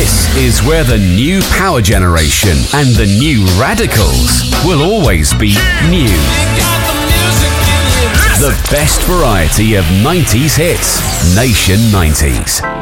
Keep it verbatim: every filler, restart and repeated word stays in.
This is where the new power generation and the new radicals will always be new. The best variety of nineties hits, Nation nineties.